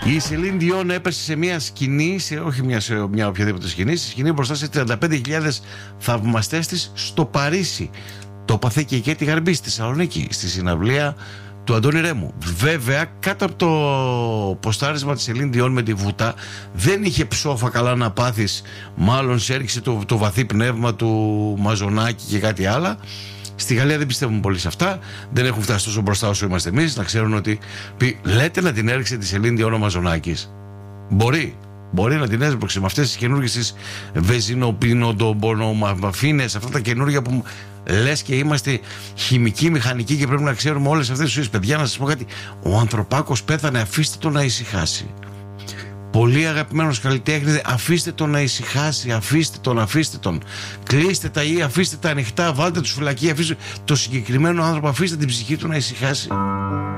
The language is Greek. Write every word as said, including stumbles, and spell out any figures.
Η Σελίν Διόν έπεσε σε μια σκηνή, σε, όχι μια, σε μια οποιαδήποτε σκηνή, σε σκηνή μπροστά σε τριάντα πέντε χιλιάδες θαυμαστές της στο Παρίσι. Το πάθε και η Κέτι Γαρμπή στη Θεσσαλονίκη, στη συναυλία του Αντώνη Ρέμου. Βέβαια, κάτω από το ποστάρισμα της Σελίν Διόν με τη βούτα, δεν είχε ψόφα καλά να πάθεις. Μάλλον σε έριξε το, το βαθύ πνεύμα του Μαζονάκη και κάτι άλλα. Στη Γαλλία δεν πιστεύουμε πολύ σε αυτά. Δεν έχουν φτάσει τόσο μπροστά όσο είμαστε εμείς. Να ξέρουν ότι πει, λέτε να την έριξε τη Σελίν Διόν ο Μαζονάκης. Μπορεί. Μπορεί να την έσπρωξε με αυτές τις καινούργιες τις βεζινοπινοντομπονομαφίνες, αυτά τα καινούργια που λες και είμαστε χημικοί, μηχανικοί και πρέπει να ξέρουμε όλες αυτές τις ουσίες. Παιδιά, να σας πω κάτι. Ο Ανθρωπάκος πέθανε, αφήστε τον να ησυχάσει. Πολύ αγαπημένος καλλιτέχνης, αφήστε τον να ησυχάσει, αφήστε τον, αφήστε τον. Κλείστε τα ή αφήστε τα ανοιχτά, βάλτε τους φυλακή, αφήστε το συγκεκριμένο άνθρωπο, αφήστε την ψυχή του να ησυχάσει.